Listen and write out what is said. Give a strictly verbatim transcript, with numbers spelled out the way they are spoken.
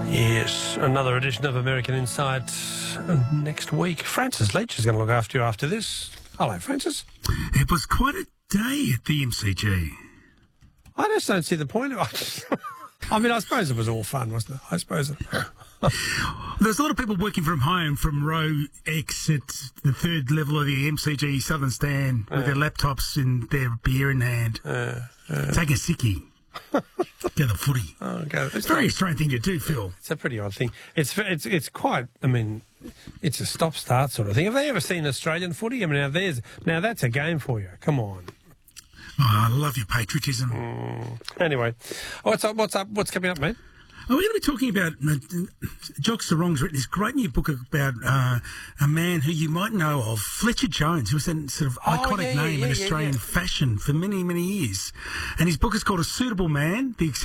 Yes, another edition of American Insight next week. Francis Leach is going to look after you after this. Hello, Francis. It was quite a day at the M C G. I just don't see the point of it. I mean, I suppose it was all fun, wasn't it? I suppose it... There's a lot of people working from home from row X at the third level of the M C G Southern Stand with uh, their laptops and their beer in hand. Uh, uh, Take a sickie. Go the footy. Oh, okay. It's a very not, strange thing to do, Phil. It's a pretty odd thing. It's it's it's quite. I mean, it's a stop-start sort of thing. Have they ever seen Australian footy? I mean, now there's now that's a game for you. Come on. Oh, I love your patriotism. Mm. Anyway, what's up? What's up? What's coming up, mate? Oh, we're going to be talking about, uh, Jock Sarong's written this great new book about uh, a man who you might know of, Fletcher Jones, who was a sort of oh, iconic yeah, name yeah, in yeah, Australian yeah, yeah. fashion for many, many years. And his book is called A Suitable Man, The